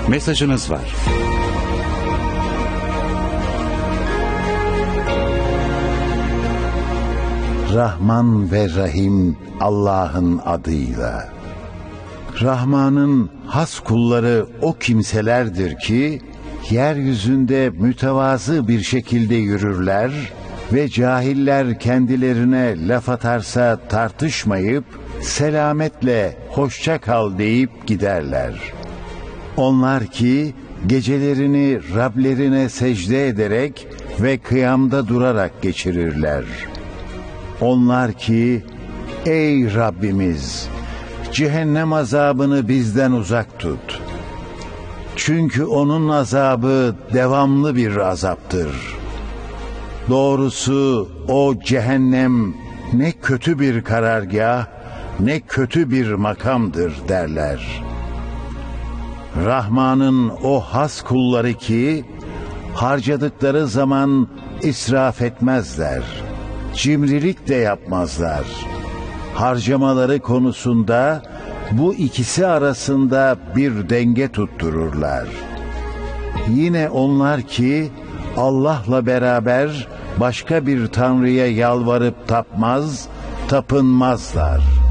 Mesajınız var. Rahman ve Rahim Allah'ın adıyla. Rahman'ın has kulları o kimselerdir ki, yeryüzünde mütevazı bir şekilde yürürler ve cahiller kendilerine laf atarsa tartışmayıp, selametle hoşça kal deyip giderler. Onlar ki, gecelerini Rablerine secde ederek ve kıyamda durarak geçirirler. Onlar ki, ey Rabbimiz, cehennem azabını bizden uzak tut. Çünkü onun azabı devamlı bir azaptır. Doğrusu o cehennem ne kötü bir karargah, ne kötü bir makamdır derler. Rahman'ın o has kulları ki, harcadıkları zaman israf etmezler. Cimrilik de yapmazlar. Harcamaları konusunda bu ikisi arasında bir denge tuttururlar. Yine onlar ki Allah'la beraber başka bir tanrıya yalvarıp tapmaz, tapınmazlar.